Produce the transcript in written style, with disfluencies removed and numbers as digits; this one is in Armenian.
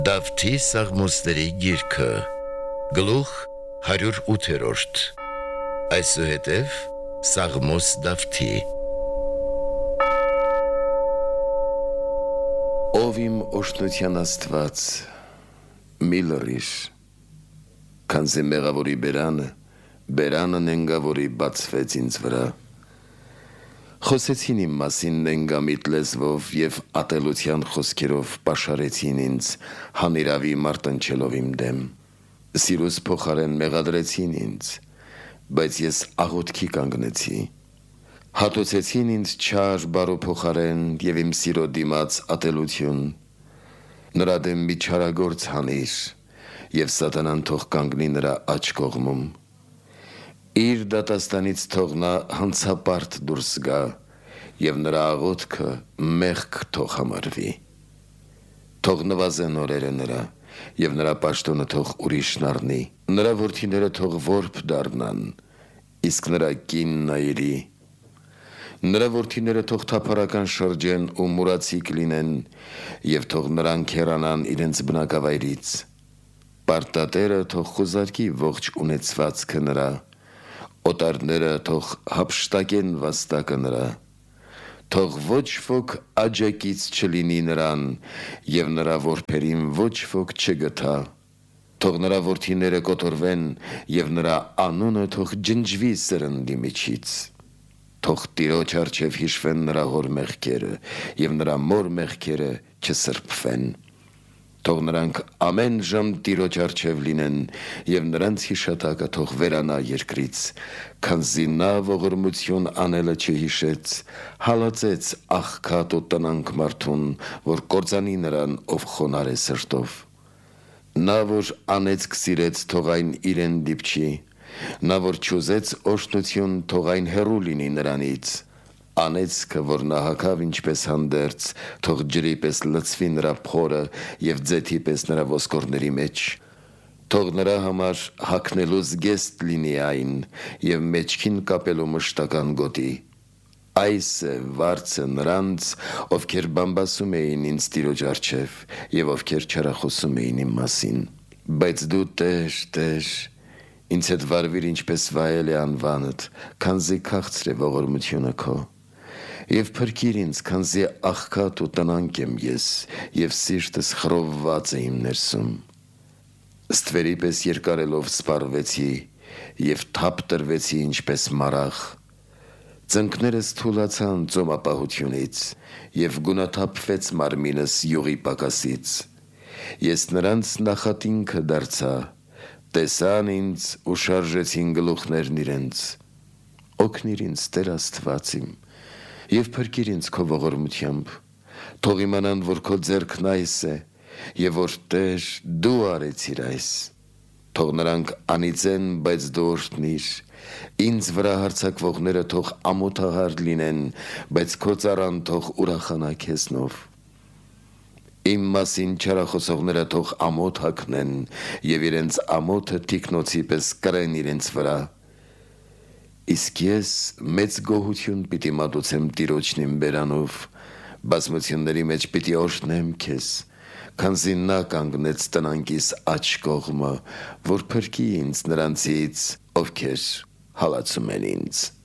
Դավթի սաղմոսների գիրքը, գլուխ 108 Այսուհետև Սաղմոս Դավթի Ով իմ օշնության Աստված, մի լռիր, քանզի մեղավորի բերանը նենգավորի բացվեց ինձ վրա։ Խոսեցին իմ մասին նենգամիտ լեզվով և ատելության խոսքերով պաշարեցին ինձ, հանիրավի մարտնչելով իմ դեմ։ Սիրուս փոխարեն մեղադրեցին ինձ, բայց ես աղոթքի կանգնեցի։ Հատուցեցին ինձ չար բարու փոխարեն և իմ սիրո դիմաց ատելություն։ Նրա դեմ մի չարագործ հանիր, և սատանան թող կանգնի նրա աջ կողմում։ Իր դատաստանից թող նա հանցապարտ դուրս գա, և նրա աղոթքը մեղք թող համարվի։ Թող նվազեն օրերը նրա, և նրա պաշտոնը թող ուրիշն առնի։ Նրա որդիները թող որբ դառնան, իսկ նրա կինն այրի։ Նրա որդիները թող թափառական շրջեն ու մուրացիկ լինեն, և թող նրանք հեռանան իրենց բնակավայրից։ Պարտատերը թող խուզարկի ողջ ունեցվածքը նրա, օտարները թող հափշտակեն վաստակը նրա։ Թող ոչ ոք աջակից չլինի նրան, և նրա որբերին ոչ ոք չգթա։ Թող նրա որդիները կոտորվեն, և նրա անունը թող ջնջվի սրնդի միջից։ Թող Տիրոջ առջև հիշվեն նրա հոր մեղքերը, և նրա մոր մեղքերը չսրբվեն։ Թող նրանք ամեն ժամ Տիրոջ առջև լինեն, և նրանց հիշատակը թող վերանա երկրից, քանզի նա ողորմություն անելը չհիշեց, հալածեց աղքատ ու տնանկ մարդուն, որ կործանի նրան, ով խոնարհ է սրտով։ Նա, որ անեծք սիրեց, թող այն իրեն դիպչի, նա, որ չուզեց օրհնություն, թող այն հեռու լինի նրանից։ Անեծքը, որ նա հագավ ինչպես հանդերձ, թող ջրի պես լցվի նրա փորը և ձեթի պես նրա ոսկորների մեջ։ Թող նրա համար հագնելու զգեստ լինի այն և մեջքին կապելու մշտական գոտի։ Այս է վարձը նրանց, ովքեր բամբասում էին ինձ Տիրոջ առջև և ովքեր չարախոսում էին իմ մասին։ Բայց դու Տեր, Տեր, ինձ հետ վարվիր ինչպես վայել է անվանդ, քանզի քաղցր է ողորմությունը քո։ Եվ փրկիր ինձ, քանզի աղքատ ու տնանկ եմ ես, և սիրտս խռովված է իմ ներսում։ Ստվերի պես երկարելով սպառվեցի, և թափ տրվեցի ինչպես մարախ։ Ծնկներս թուլացան ծոմապահությունից, և գունաթափվեց մարմինս յուղի պակասից։ Ես նրանց նախատինքը դարձա, տեսան ինձ ու շարժեցին գլուխներն իրենց։ Օգնիր ինձ, Տեր Աստված իմ, և փրկիր ինձ քո ողորմությամբ։ Թող իմանան, որ քո ձեռքն այս է, և որ Տեր դու արեցիր այս։ Թող նրանք անիծեն, բայց դու օրհնիր։ Ինձ վրա հարձակվողները թող ամոթահար լինեն, բայց քո ծառան թող ուրախանա քեզնով։ Իմ մասին չարախոսողները թող ամոթ հագնեն, և իրենց ամոթը թիկնոցի պես կրեն իրենց վրա։ Իսկ ես մեծ գոհություն պիտի մատուցեմ Տիրոջն իմ բերանով, բազմությունների մեջ պիտի օրհնեմ քեզ, քանզի նա կանգնեց տնանկիս աջ կողմը, որ փրկի ինձ նրանցից, ովքեր հալածում են ինձ։